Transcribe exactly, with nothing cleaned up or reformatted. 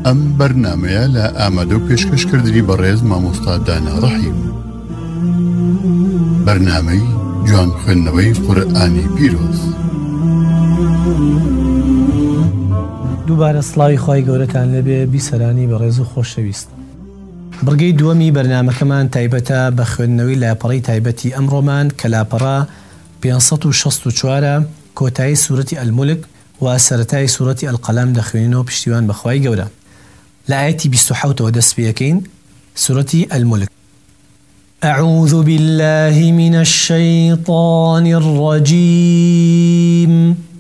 ئەم بەرنامەیە لە ئامادە و پێشکەشکردنی بەڕێز مامۆستا دانا ڕەحیم. بەرنامەی جوان خوێندنەوەی قورئانی پیرۆز. دووبارە سڵاوی خوای گەورەتان لەبێ بیسەرانی بەڕێز و خۆشەویست. بڕگەی دووەمی بەرنامەکەمان تایبەتە بە خوێندنەوەی لاپەڕەی تایبەتی ئەمڕۆمان کە لاپەڕە پێنج سەد و شەست و چوارە، کۆتایی سوورەتی ئەلمولک و سەرەتای سوورەتی ئەلقەلەم دەخوێنینەوە پشتیوان بەخوای گەورە. لە ئایەتی بیست و حەوتەوە دەست پێەکەین، سوورەتی ئەلمولک. أعوذ بالله من الشيطان الرجيم